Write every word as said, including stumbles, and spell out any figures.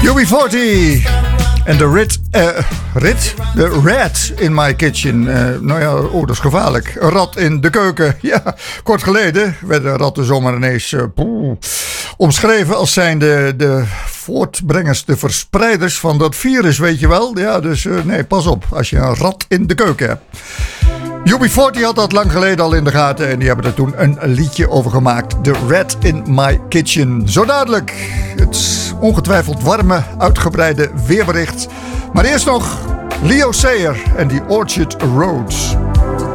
U B veertig en de rit, uh, rit? De rat in my kitchen. Uh, nou ja, oh, dat is gevaarlijk. Een rat in de keuken. Ja, kort geleden werden ratten zomaar ineens uh, poeh, omschreven als zijnde de voortbrengers, de verspreiders van dat virus, weet je wel. Ja, dus uh, nee, pas op als je een rat in de keuken hebt. U B veertig had dat lang geleden al in de gaten en die hebben er toen een liedje over gemaakt. The Rat in My Kitchen. Zo dadelijk het ongetwijfeld warme, uitgebreide weerbericht. Maar eerst nog Leo Sayer en die Orchard Road.